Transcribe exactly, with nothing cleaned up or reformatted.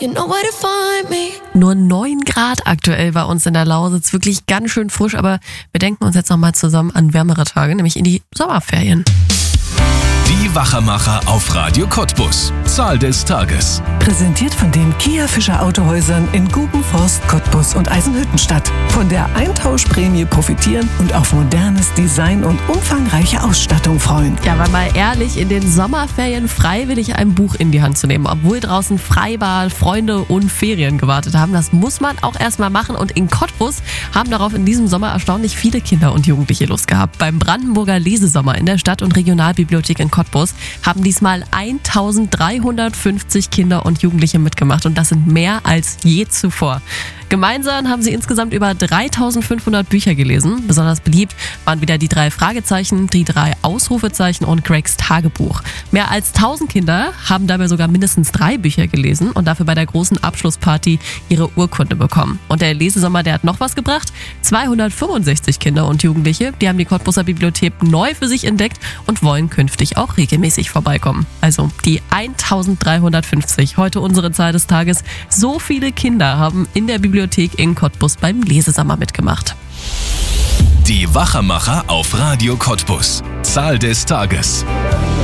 You know where to find me. Nur neun Grad aktuell bei uns in der Lausitz. Wirklich ganz schön frisch, aber wir denken uns jetzt nochmal zusammen an wärmere Tage, nämlich in die Sommerferien. Die Wachermacher auf Radio Cottbus. Zahl des Tages. Präsentiert von den Kia Fischer Autohäusern in Gubenforst, Cottbus und Eisenhüttenstadt. Von der Eintauschprämie profitieren und auf modernes Design und umfangreiche Ausstattung freuen. Ja, aber mal ehrlich, in den Sommerferien freiwillig ein Buch in die Hand zu nehmen, obwohl draußen Freibad, Freunde und Ferien gewartet haben, das muss man auch erstmal machen. Und in Cottbus haben darauf in diesem Sommer erstaunlich viele Kinder und Jugendliche Lust gehabt. Beim Brandenburger Lesesommer in der Stadt- und Regionalbibliothek in Cottbus haben diesmal eintausenddreihundertfünfzig Kinder und Jugendliche mitgemacht und das sind mehr als je zuvor. Gemeinsam haben sie insgesamt über dreitausendfünfhundert Bücher gelesen. Besonders beliebt waren wieder die drei Fragezeichen, die drei Ausrufezeichen und Gregs Tagebuch. Mehr als tausend Kinder haben dabei sogar mindestens drei Bücher gelesen und dafür bei der großen Abschlussparty ihre Urkunde bekommen. Und der Lesesommer, der hat noch was gebracht. zweihundertfünfundsechzig Kinder und Jugendliche, die haben die Cottbuser Bibliothek neu für sich entdeckt und wollen künftig auch regelmäßig vorbeikommen. Also die eintausenddreihundertfünfzig, heute unsere Zahl des Tages. So viele Kinder haben in der Bibliothek in Cottbus beim Lesesommer mitgemacht. Die Wachermacher auf Radio Cottbus. Zahl des Tages.